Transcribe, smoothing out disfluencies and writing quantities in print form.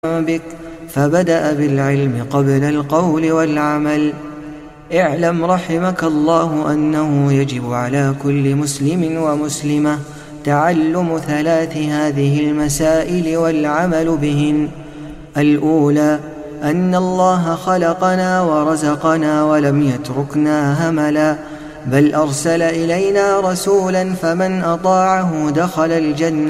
بك، فبدأ بالعلم قبل القول والعمل. اعلم رحمك الله أنه يجب على كل مسلم ومسلمة تعلم 3 هذه المسائل والعمل بهن. الأولى: أن الله خلقنا ورزقنا ولم يتركنا هملا، بل أرسل إلينا رسولا فمن أطاعه دخل الجنة